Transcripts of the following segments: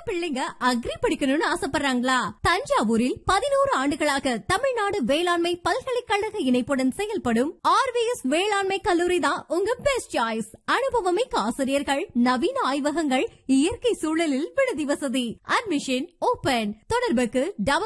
பிள்ளைங்க அக்ரி படிக்கணும்னு ஆசைப்படுறாங்களா? தஞ்சாவூரில் 11 ஆண்டுகளாக தமிழ்நாடு வேளாண்மை பல்கலைக்கழக இணைப்புடன் செயல்படும் RVS வேளாண்மை கல்லூரி தான் உங்க பெஸ்ட் சாய்ஸ். அனுபவமிக்க ஆசிரியர்கள், நவீன ஆய்வகங்கள், இயற்கை சூழலில் விடுதி வசதி. Admission open. தொடர்புக்கு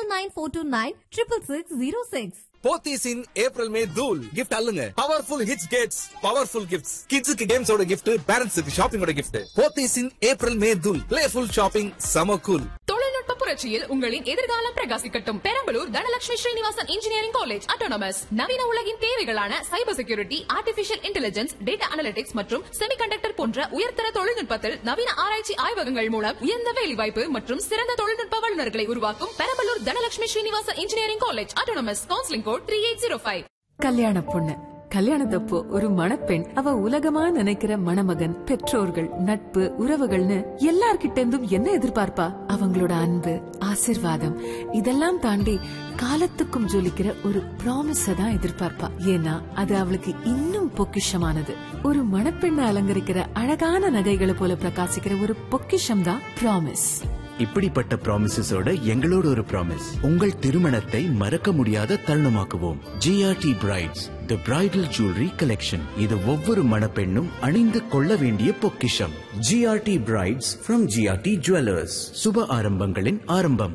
9942966606. போத்தீஸ் இன் ஏப்ரல் மே தூள் gift அல்லுங்க. Powerful hits Gates powerful gifts. கிட்ஸுக்கு கேம்ஸோட கிஃப்ட், பேரண்ட்ஸுக்கு ஷாப்பிங்கோட கிஃப்ட். போத்தீஸ் இன் ஏப்ரல் மே தூள். பிளேஃபுல் ஷாப்பிங், சம கூல். தொழில்நுட்ப புரட்சியில் உங்களின் எதிர்காலம் பிரகாசிக்கட்டும். Perambalur Dhanalakshmi Srinivasan engineering college autonomous. நவீன உலகின் தேவைகளான cyber security, artificial intelligence, data analytics மற்றும் செமிகண்டக்டர் போன்ற உயர்தர தொழில்நுட்பத்தில் நவீன ஆராய்ச்சி ஆய்வகங்கள் மூலம் உயர்ந்த வேலைவாய்ப்பு மற்றும் சிறந்த தொழில்நுட்ப வல்லுநர்களை உருவாக்கும் Perambalur Dhanalakshmi Srinivasan engineering college autonomous. Counselling code 3805. கல்யாண பொண்ணு கல்யாணத்தப்போ ஒரு மணப்பெண் அவ உலகமா நினைக்கிற மணமகன், பெற்றோர்கள், நட்பு, உறவுகள்னு எல்லார்கிட்ட இருந்தும் என்ன எதிர்பார்ப்பா? அவங்களோட அன்பு, ஆசிர்வாதம் இதெல்லாம் தாண்டி காலத்துக்கும் ஜொலிக்கிற ஒரு ப்ராமிஸ தான் எதிர்பார்ப்பா. ஏன்னா அது அவளுக்கு இன்னும் பொக்கிஷமானது. ஒரு மணப்பெண்ணை அலங்கரிக்கிற அழகான நகைகளை போல பிரகாசிக்கிற ஒரு பொக்கிஷம் தான் ப்ராமிஸ். இப்படிப்பட்ட ப்ராமிசஸோட எங்களோட ஒரு ப்ராமிஸ், உங்கள் திருமணத்தை மறக்க முடியாத தருணமாக்குவோம். GRT பிரைட்ஸ், தி பிரைடல் ஜுவல்லரி கலெக்ஷன். இது ஒவ்வொரு மணப்பெண்ணும் அணிந்து கொள்ள வேண்டிய பொக்கிஷம். GRT brides from GRT jewellers. சுப ஆரம்பங்களின் ஆரம்பம்.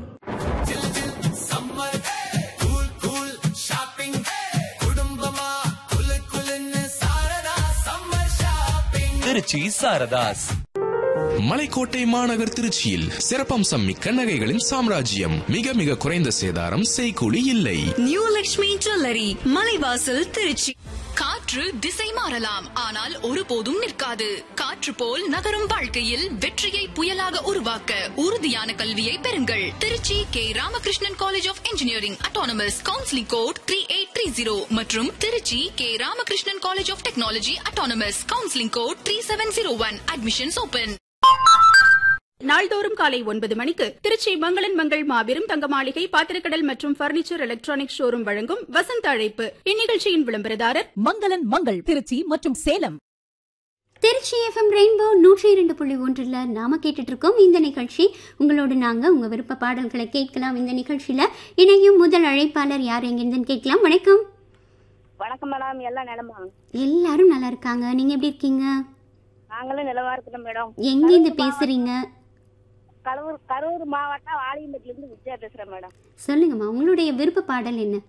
திருச்சி சாரதாஸ். மலைக்கோட்டை மாநகர் திருச்சியில் சிறப்பம்சம் மிக்க நகைகளின் சாம்ராஜ்யம். மிக மிக குறைந்த சேதாரம், செய்கூலி இல்லை. New Lakshmi jewellery, Malaivasal, Trichy. காற்று திசை மாறலாம், ஆனால் ஒருபோதும் நிற்காது. காற்று போல் நகரும் வாழ்க்கையில் வெற்றியை புயலாக உருவாக்க உறுதியான கல்வியை பெறுங்கள். Trichy K Ramakrishnan college of engineering autonomous. Counselling code 3830 மற்றும் Trichy K Ramakrishnan college of technology autonomous. Counselling code 3701. Admissions open. நாள்தோறும் காலை 9 மணிக்கு திருச்சி மங்களன் மங்கள் மாபெரும் தங்க மாளிகை, பாத்திரக்கடல் மற்றும் பர்னிச்சர் எலக்ட்ரானிக் ஷோரூம் வழங்கும் வசந்த அழைப்பு. இந்நிகழ்ச்சியின் விளம்பரதாரர் மங்களன் மங்கள் திருச்சி மற்றும் சேலம். திருச்சி FM ரெயின்போ 102.1 நாம கேட்டுட்டு இருக்கோம். இந்த நிகழ்ச்சி உங்களோடு நாங்க உங்க விருப்ப பாடல்களை கேட்கலாம். இந்த நிகழ்ச்சியில இணையும் முதல் அழைப்பாளர் யார், எங்கிருந்துன்னு கேட்கலாம். வணக்கம். வணக்கம் மேடம். எல்லாம் நிலமா? எல்லாரும் நல்லா இருக்காங்க. நீங்க எப்படி இருக்கீங்க? நாங்களும் நிலவா இருக்கிறோம் மேடம். எங்க இருந்து பேசுறீங்க? கரூர் மாவட்டம் ஆலியம்பட்டில இருந்து விஜயா பேசுறேன் மேடம். சொல்லுங்கம்மா, உங்களுடைய விருப்ப பாடல் என்ன?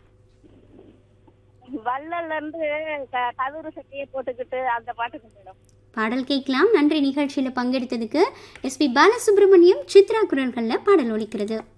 வள்ளல்ல இருந்து கதூர் சட்டையை போட்டுக்கிட்டு அந்த பாட்டுக்கு மேடம். பாடல் கேட்கலாம். நன்றி நிகழ்ச்சியில பங்கெடுத்ததுக்கு. SP பாலசுப்ரமணியம், சித்ரா குரல்கள்ல பாடல் ஒலிக்கிறது.